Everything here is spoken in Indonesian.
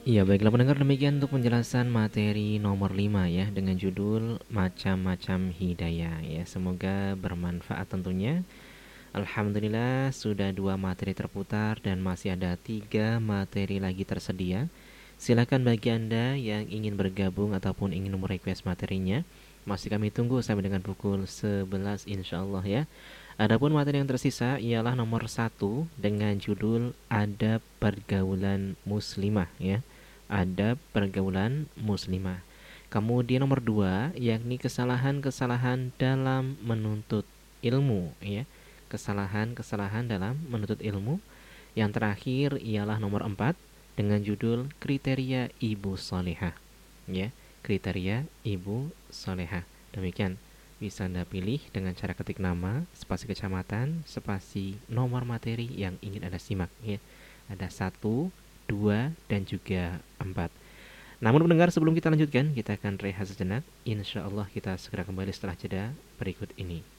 Iya, baiklah pendengar, demikian untuk penjelasan materi nomor 5 ya, dengan judul macam-macam hidayah ya. Semoga bermanfaat tentunya. Alhamdulillah sudah 2 materi terputar dan masih ada 3 materi lagi tersedia. Silakan bagi Anda yang ingin bergabung ataupun ingin merequest materinya, masih kami tunggu sampai dengan pukul 11 insya Allah ya. Adapun materi yang tersisa ialah nomor 1 dengan judul Adab Pergaulan Muslimah ya. Adab Pergaulan Muslimah. Kemudian nomor 2 yakni kesalahan-kesalahan dalam menuntut ilmu ya. Kesalahan-kesalahan dalam menuntut ilmu. Yang terakhir ialah nomor 4 dengan judul Kriteria Ibu Solehah ya. Kriteria Ibu Solehah. Demikian. Bisa Anda pilih dengan cara ketik nama, spasi kecamatan, spasi nomor materi yang ingin Anda simak ya. Ada 1, 2, dan juga 4. Namun pendengar, sebelum kita lanjutkan, kita akan rehat sejenak. Insya Allah kita segera kembali setelah jeda berikut ini.